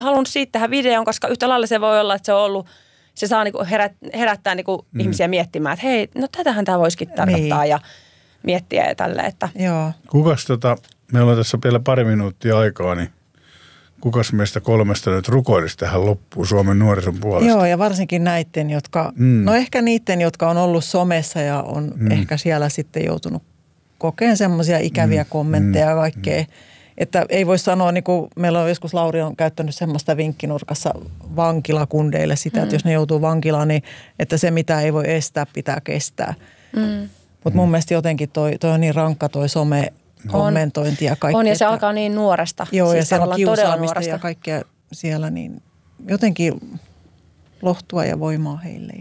halunnut siitä tehdä videon, koska yhtä lailla se voi olla, että se on ollut, se saa niinku herättää niinku ihmisiä miettimään, että hei, no tätähän tämä voisikin tarkoittaa ja miettiä ja tälleen, että. Joo. Kukas meillä on tässä vielä pari minuuttia aikaa, niin kukas meistä kolmesta nyt rukoilisi tähän loppuun Suomen nuorison puolesta? Joo, ja varsinkin näiden, jotka, no ehkä niiden, jotka on ollut somessa ja on ehkä siellä sitten joutunut kokeen semmoisia ikäviä kommentteja ja kaikkea. Että ei voi sanoa, niin kuin meillä on joskus Lauri on käyttänyt semmoista vinkkinurkassa vankilakundeille sitä, että jos ne joutuu vankilaan, niin että se mitä ei voi estää, pitää kestää. Mutta mun mielestä jotenkin toi on niin rankka toi some-kommentointi ja kaikki. On ja se alkaa niin nuoresta. Joo, siis ja siellä on kiusaamista ja kaikkea siellä, niin jotenkin lohtua ja voimaa heille.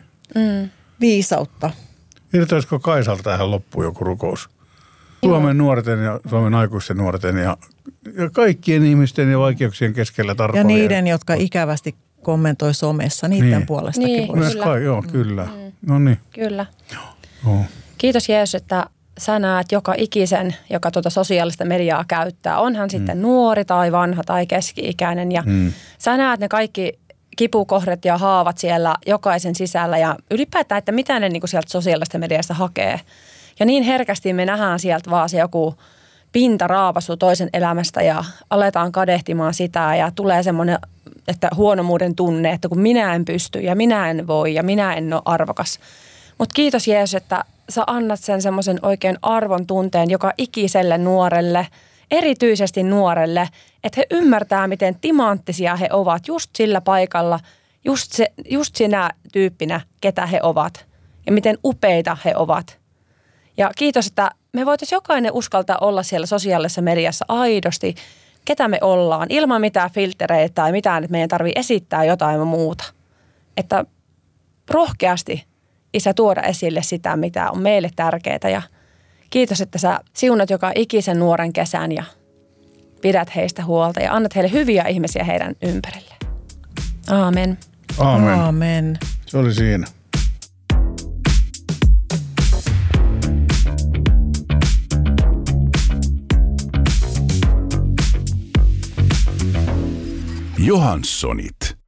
Viisautta. Irtoisiko Kaisalta tähän loppuun joku rukous? Suomen nuorten ja Suomen aikuisten nuorten ja kaikkien ihmisten ja vaikeuksien keskellä tarpeaa. Ja niiden, jotka ikävästi kommentoi somessa, niiden puolestakin voisi. Joo, kyllä. No niin. Kyllä. Joo. Kiitos Jeesus, että sä näet joka ikisen, joka tuota sosiaalista mediaa käyttää. Onhan sitten nuori tai vanha tai keski-ikäinen ja sä näet ne kaikki kipukohdat ja haavat siellä jokaisen sisällä ja ylipäätään, että mitä ne niinku sieltä sosiaalista mediasta hakee. Ja niin herkästi me nähdään sieltä vaan se joku pintaraapasu toisen elämästä ja aletaan kadehtimaan sitä ja tulee semmoinen, että huonomuuden tunne, että kun minä en pysty ja minä en voi ja minä en ole arvokas. Mutta kiitos Jeesus, että sä annat sen semmoisen oikein arvon tunteen joka ikiselle nuorelle, erityisesti nuorelle, että he ymmärtää, miten timanttisia he ovat just sillä paikalla, just sinä tyyppinä, ketä he ovat ja miten upeita he ovat. Ja kiitos, että me voitaisiin jokainen uskaltaa olla siellä sosiaalisessa mediassa aidosti, ketä me ollaan, ilman mitään filtereitä tai mitään, että meidän tarvitsee esittää jotain muuta. Että rohkeasti, Isä, tuoda esille sitä, mitä on meille tärkeää. Ja kiitos, että sä siunat joka ikisen nuoren kesän ja pidät heistä huolta ja annat heille hyviä ihmisiä heidän ympärille. Aamen. Aamen. Aamen. Se oli siinä. Johanssonit.